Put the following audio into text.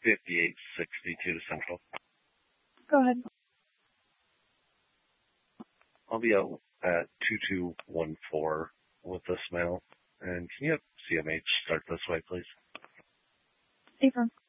5862 to Central. Go ahead. I'll be out at 2214 with this mail. And can you have CMH start this way, please? Affirm.